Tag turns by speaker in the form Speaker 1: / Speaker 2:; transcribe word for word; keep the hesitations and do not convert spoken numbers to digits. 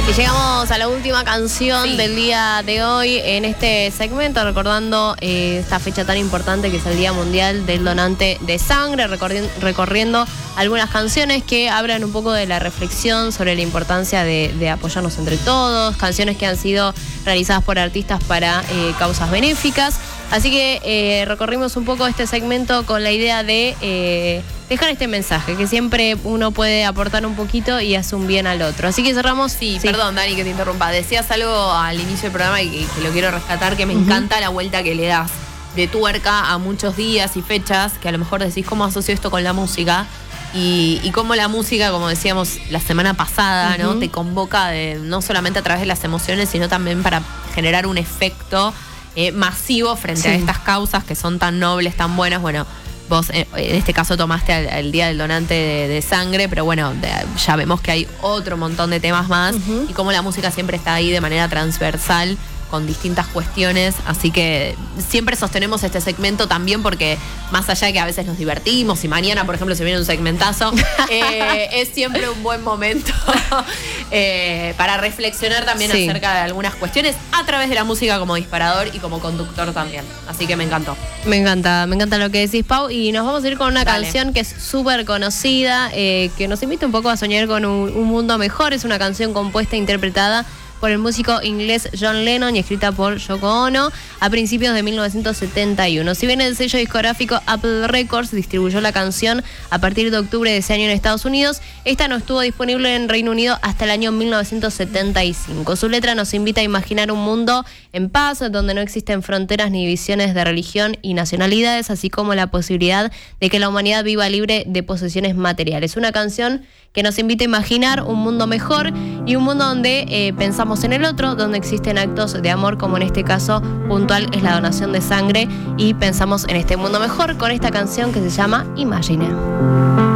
Speaker 1: Y llegamos a la última canción sí. del día de hoy en este segmento, recordando eh, esta fecha tan importante que es el Día Mundial del Donante de Sangre, recorriendo, recorriendo algunas canciones que hablan un poco de la reflexión sobre la importancia de, de apoyarnos entre todos, canciones que han sido realizadas por artistas para eh, causas benéficas. Así que eh, recorrimos un poco este segmento con la idea de eh, dejar este mensaje, que siempre uno puede aportar un poquito y hace un bien al otro. Así que cerramos.
Speaker 2: Sí, sí. Perdón, Dani, que te interrumpa. Decías algo al inicio del programa y que, que lo quiero rescatar, que me uh-huh. encanta la vuelta que le das de tuerca a muchos días y fechas, que a lo mejor decís cómo asocio esto con la música. Y, y cómo la música, como decíamos la semana pasada, uh-huh. ¿no? Te convoca de, no solamente a través de las emociones, sino también para generar un efecto Eh, masivo frente sí. a estas causas que son tan nobles, tan buenas. Bueno, vos eh, en este caso tomaste el, el Día del Donante de, de Sangre, pero bueno, de, ya vemos que hay otro montón de temas más uh-huh. y cómo la música siempre está ahí de manera transversal con distintas cuestiones, así que siempre sostenemos este segmento también porque más allá de que a veces nos divertimos y mañana, por ejemplo, se viene un segmentazo, eh, es siempre un buen momento eh, para reflexionar también sí. acerca de algunas cuestiones a través de la música como disparador y como conductor también, así que me encantó.
Speaker 1: Me encanta, me encanta lo que decís, Pau, y nos vamos a ir con una Dale. canción que es súper conocida, eh, que nos invita un poco a soñar con un, un mundo mejor. Es una canción compuesta e interpretada por el músico inglés John Lennon y escrita por Yoko Ono a principios de mil novecientos setenta y uno. Si bien el sello discográfico Apple Records distribuyó la canción a partir de octubre de ese año en Estados Unidos, esta no estuvo disponible en Reino Unido hasta el año mil novecientos setenta y cinco. Su letra nos invita a imaginar un mundo en paz, donde no existen fronteras ni divisiones de religión y nacionalidades, así como la posibilidad de que la humanidad viva libre de posesiones materiales. Una canción que nos invita a imaginar un mundo mejor y un mundo donde eh, pensamos en el otro, donde existen actos de amor, como en este caso puntual es la donación de sangre, y pensamos en este mundo mejor con esta canción que se llama Imagine.